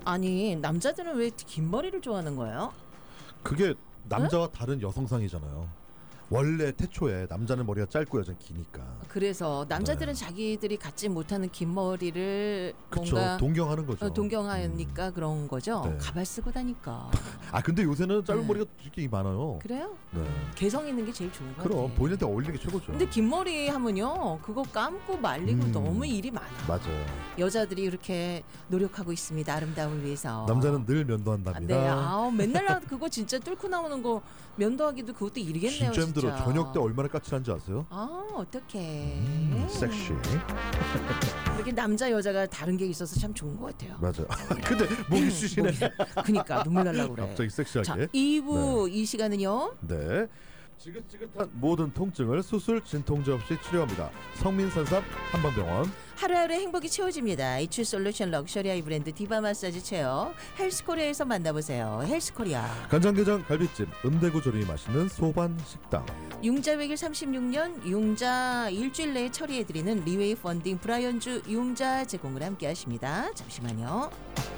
아니 남자들은 왜 긴 머리를 좋아하는 거예요? 그게 남자와 다른 여성상이잖아요. 원래 태초에 남자는 머리가 짧고 여자는 기니까. 그래서 남자들은 자기들이 갖지 못하는 긴 머리를 그쵸, 뭔가 동경하는 거죠. 동경하니까 그런 거죠. 네. 가발 쓰고 다니까. 아 근데 요새는 짧은 머리가 되게 많아요. 그래요? 네. 개성 있는 게 제일 좋은 거 같아요. 그럼 본인한테 어울리는 게 최고죠. 근데 긴 머리 하면요 그거 감고 말리고 너무 일이 많아. 맞아요. 여자들이 이렇게 노력하고 있습니다. 아름다움을 위해서. 남자는 늘 면도한답니다. 네, 맨날 그거 진짜 뚫고 나오는 거 면도하기도 그것도 일이겠네요. 진짜 힘들어. 저녁 때 얼마나 까칠한지 아세요? 어떡해. 섹시. 이렇게 남자 여자가 다른 게 있어서 참 좋은 것 같아요. 맞아요. 근데 목이 쉬시네. 그니까 눈물 날라고 그래. 갑자기 섹시하게. 자, 2부 이 시간은요. 네. 지긋지긋한 모든 통증을 수술 진통제 없이 치료합니다. 성민산삼 한방병원. 하루하루 행복이 채워집니다. 이츠 솔루션 럭셔리 브랜드 디바 마사지 체어 헬스코리아에서 만나보세요. 헬스코리아. 간장게장 갈비찜 음대구 조림이 맛있는 소반 식당. 융자 외길 36년 융자 일주일 내에 처리해드리는 리웨이 펀딩 브라이언주 융자 제공을 함께 하십니다. 잠시만요.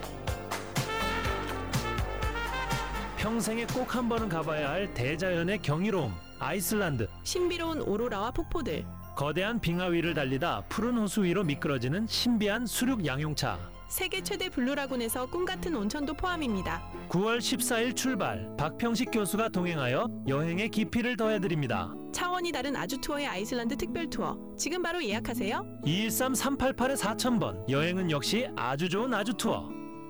평생에 꼭 한 번은 가봐야 할 대자연의 경이로움 아이슬란드. 신비로운 오로라와 폭포들, 거대한 빙하 위를 달리다 푸른 호수 위로 미끄러지는 신비한 수륙 양용차. 세계 최대 블루라군에서 꿈같은 온천도 포함입니다. 9월 14일 출발. 박평식 교수가 동행하여 여행의 깊이를 더해드립니다. 차원이 다른 아주 투어의 아이슬란드 특별 투어. 지금 바로 예약하세요. 213-388-4000번. 여행은 역시 아주 좋은 아주 투어.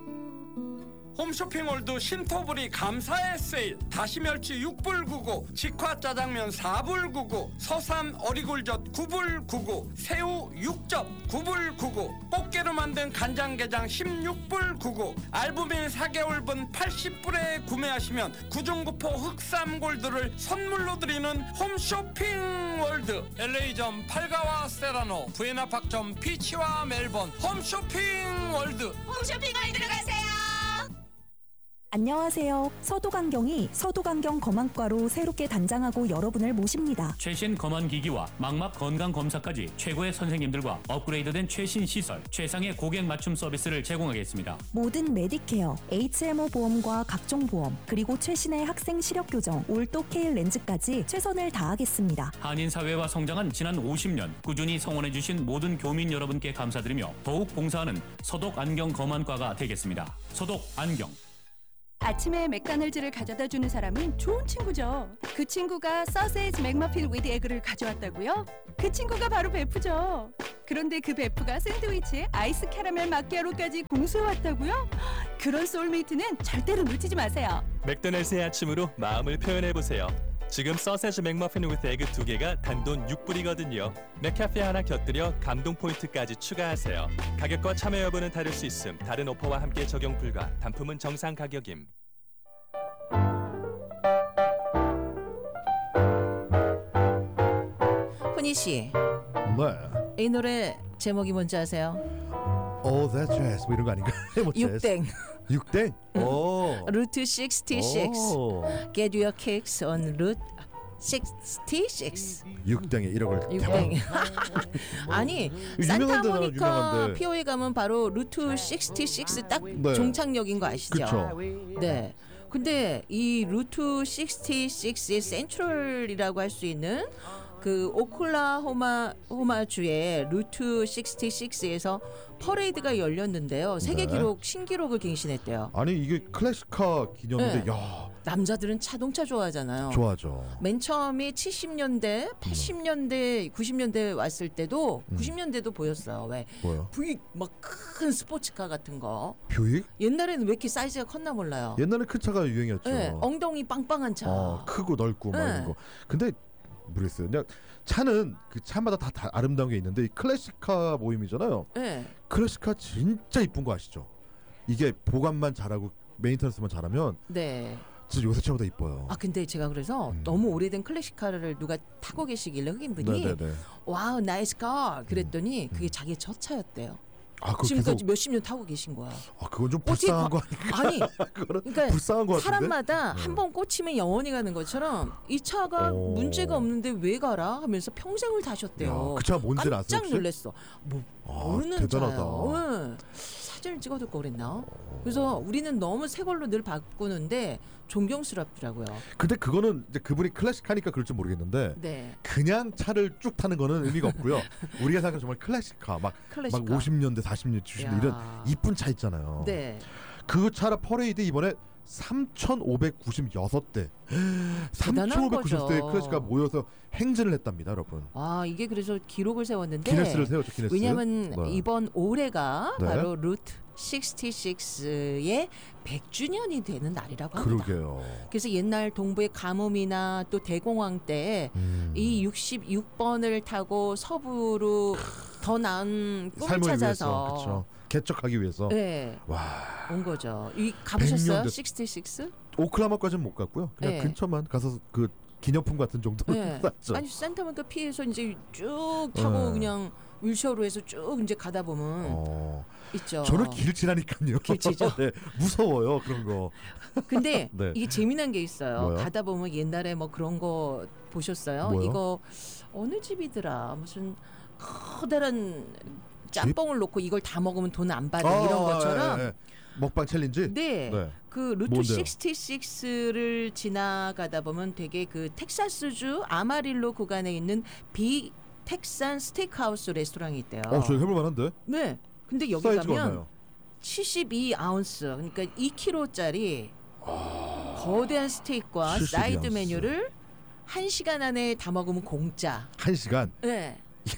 홈쇼핑몰드 신토부리 감사의 세일. 다시멸치 6불 99, 직화짜장면 4불 99, 서삼 어리굴젓 9불 99, 새우 6접 9불 99, 꽃게로 만든 간장게장 16불 99, 알부민 4개월분 80불에 구매하시면 구중구포 흑삼골드를 선물로 드리는 홈쇼핑월드. LA점 팔가와 세라노, 부에나팍점 피치와 멜번. 홈쇼핑월드. 홈쇼핑월드로 가세요. 안녕하세요. 서도강경이 서도강경 검안과로 새롭게 단장하고 여러분을 모십니다. 최신 검안 기기와 망막 건강 검사까지 최고의 선생님들과 업그레이드된 최신 시설, 최상의 고객 맞춤 서비스를 제공하겠습니다. 모든 메디케어, HMO 보험과 각종 보험, 그리고 최신의 학생 시력 교정, 올도 케일 렌즈까지 최선을 다하겠습니다. 한인 사회와 성장한 지난 50년 꾸준히 성원해주신 모든 교민 여러분께 감사드리며 더욱 봉사하는 서독 안경 검안과가 되겠습니다. 서독 안경. 아침에 맥다널즈를 가져다 주는 사람은 좋은 친구죠. 그 친구가 서세지 맥머핀 위드 에그를 가져왔다고요? 그 친구가 바로 베프죠. 그런데 그 베프가 샌드위치에 아이스 캐러멜 마키아로까지 공수해왔다고요? 그런 소울메이트는 절대로 놓치지 마세요. 맥도날드의 아침으로 마음을 표현해보세요. 지금 서세지 맥머핀 위드 에그 2개가 단돈 6불이거든요. 맥카페 하나 곁들여 감동 포인트까지 추가하세요. 가격과 참여 여부는 다를 수 있음. 다른 오퍼와 함께 적용 불가. 단품은 정상 가격임. 훈이 씨, 네. 이 노래 제목이 뭔지 아세요? Oh that jazz 뭐 이런 거 아닌가? 육땡. 육땡? 오. 루트 66. 오. Get your kicks on Route 66. 육땡에 1억을 육땡. 아니 산타모니카 유명한데. 피오에 가면 바로 루트 66 딱 네. 종착역인 거 아시죠? 그쵸. 네. 근데 이 루트 66의 센트럴이라고 할 수 있는 그 오클라호마주의 루트 66에서 퍼레이드가 열렸는데요. 세계 기록 신기록을 갱신했대요. 아니 이게 클래식카 기념인데 네. 야. 남자들은 자동차 좋아하잖아요. 좋아하죠. 맨 처음에 70년대, 80년대, 90년대 왔을 때도 90년대도 보였어요. 왜? 뭐요? 부익 막 큰 스포츠카 같은 거. 뷰익? 옛날에는 왜 이렇게 사이즈가 컸나 몰라요. 옛날에 큰 차가 유행이었죠. 네, 엉덩이 빵빵한 차. 크고 넓고 막 네. 이런 거. 근데 모르겠어요. 그냥 차는 그 차마다 다 아름다운 게 있는데 이 클래식카 모임이잖아요. 네. 클래식카 진짜 이쁜 거 아시죠? 이게 보관만 잘하고 메인터넌스만 잘하면 네. 진짜 요새 차보다 이뻐요. 아 근데 제가 그래서 너무 오래된 클래식카를 누가 타고 계시길래 흑인분이 네네네. 와우 나이스 카 그랬더니 그게 자기 첫 차였대요. 아, 그거 지금까지 계속- 몇십 년 타고 계신 거야. 아 그건 좀 어떻게 불쌍한 거 아닌가? 아니 그러니까 불쌍한 거 같은데? 사람마다 한 번 꽂히면 영원히 가는 것처럼 이 차가 문제가 없는데 왜 가라 하면서 평생을 타셨대요. 야, 그 차가 뭔지 아세요, 깜짝 혹시? 놀랐어. 뭐 모르는 대단하다. 자예요. 사진을 찍어둘 걸 그랬나? 그래서 우리는 너무 새 걸로 늘 바꾸는데 존경스럽더라고요. 근데 그거는 이제 그분이 클래식하니까 그럴지 모르겠는데 네. 그냥 차를 쭉 타는 거는 의미가 없고요. 우리가 생각하는 정말 클래식카 막 클래식카. 50년대 40년대 60년대 이런 이쁜 차 있잖아요. 네. 그 차라 퍼레이드 이번에 3,596대 3,596대의 클래식카 모여서 행진을 했답니다, 여러분. 이게 그래서 기록을 세웠는데 기네스를 세웠죠, 기네스. 왜냐하면 네. 이번 올해가 네. 바로 루트 66의 100주년이 되는 날이라고 합니다. 그러게요. 그래서 옛날 동부의 가뭄이나 또 대공황 때 이 66번을 타고 서부로 더 나은 꿈을 삶을 찾아서 위해서, 그렇죠. 개척하기 위해서. 네. 와. 온 거죠. 가보셨어요? 100년 66? 오클라호마까지는 못 갔고요. 그냥 네. 근처만 가서 그 기념품 같은 정도는 네. 샀죠. 아니 산타모니카 피해서 이제 쭉 타고 그냥 윌체어로 해서 쭉 이제 가다 보면 있죠. 저는 길 지나니까요. 길치죠. 네, 무서워요 그런 거. 근데 네. 이게 재미난 게 있어요. 뭐요? 가다 보면 옛날에 뭐 그런 거 보셨어요? 뭐요? 이거 어느 집이더라? 무슨 커다란 짬뽕을 놓고 이걸 다 먹으면 돈 안 받은 이런 것처럼. 예, 예. 먹방 챌린지. 네. 네. 그 루트 뭔데요? 66를 지나가다 보면 되게 그 텍사스주 아마릴로 구간에 있는 텍산 스테이크하우스 레스토랑이 있대요. 저희 해볼 만한데. 네. 근데 여기 사이즈가 가면 얼마요? 72아운스 그러니까 2kg짜리 거대한 스테이크와 72 사이드 아운스. 메뉴를 1시간 안에 다 먹으면 공짜. 1시간. 네.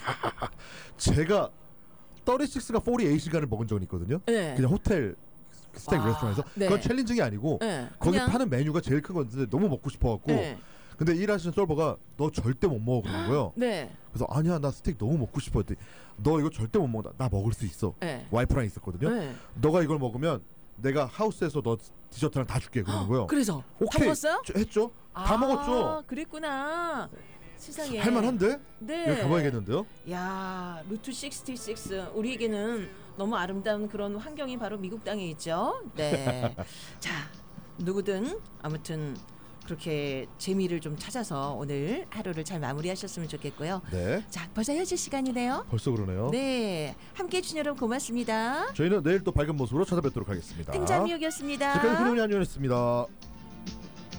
제가 36가 48시간을 먹은 적은 있거든요. 네. 그냥 호텔 스테이크 레스토랑에서. 네. 그건 챌린징이 아니고 네. 거기 그냥- 파는 메뉴가 제일 큰 건데 너무 먹고 싶어갖고. 네. 근데 일하시는 서버가 너 절대 못 먹어 그러는 거예요. 네. 그래서 아니야 나 스테이크 너무 먹고 싶어 했더니 너 이거 절대 못 먹는다. 나 먹을 수 있어. 네. 와이프랑 있었거든요. 네. 너가 이걸 먹으면 내가 하우스에서 너 디저트랑 다 줄게 그러는 거예요. 그래서 다 오케이. 먹었어요? 했죠. 다 먹었죠. 그랬구나. 세상에. 할만한데? 네. 여기 가봐야겠는데요. 야, 루트 66 우리에게는 너무 아름다운 그런 환경이 바로 미국 땅에 있죠. 네. 자, 누구든 아무튼 그렇게 재미를 좀 찾아서 오늘 하루를 잘 마무리하셨으면 좋겠고요. 네. 자, 벌써 헤어질 시간이네요. 벌써 그러네요. 네, 함께해 주신 여러분 고맙습니다. 저희는 내일 또 밝은 모습으로 찾아뵙도록 하겠습니다. 탱자미역이었습니다. 지금까지 훈훈이 안녕했습니다.